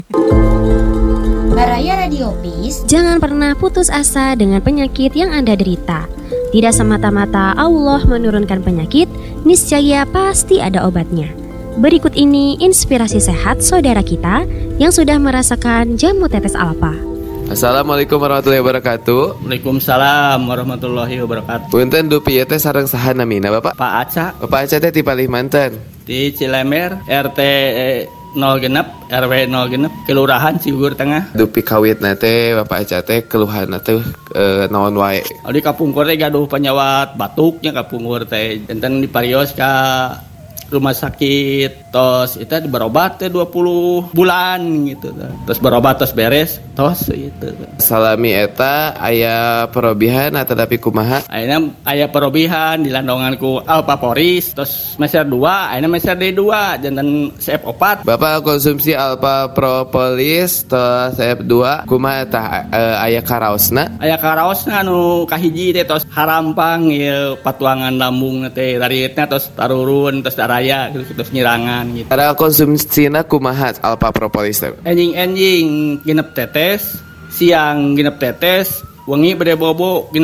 Baraya Radio Peace. Jangan pernah putus asa dengan penyakit yang Anda derita. Tidak semata-mata Allah menurunkan penyakit, niscaya pasti ada obatnya. Berikut ini inspirasi sehat saudara kita yang sudah merasakan jamu tetes Alpa. Assalamualaikum warahmatullahi wabarakatuh. Waalaikumsalam warahmatullahi wabarakatuh. Punten dupi teh sareng saha namina Bapak? Pak Aca Bapak Aca teh ti Kalimantan. di Cilemer RT 0 genep RW 0 genep Kelurahan Ciugur Tengah. Dupi kawitna teh Bapak Aca teh keluhanna teh naon wae? Di kapungkur teh gaduh penyawat batuknya kapungkur teh enten diparios ka rumah sakit tos itu berobat teh 20 bulan gitu. Terus berobat terus beres tos gitu. Salami eta aya perobihan atau tapi kumaha? Akhirnya aya perobihan dilandongan ku Alpaporis terus meser 2 akhirnya meser D2 jantan CF opat. Bapak konsumsi Alpha Propolis tos F2 kumaha tah aya karaosna? Aya karaosna anu kahiji teh tos harampang ieu patuangan lambung teh daritna tos tarurun tos daraya terus nyirangan gitu. Ada konsumsina kumaha Alpha Propolis teh? Enjing genep tetes, siang genep tetes, wengi bade bobo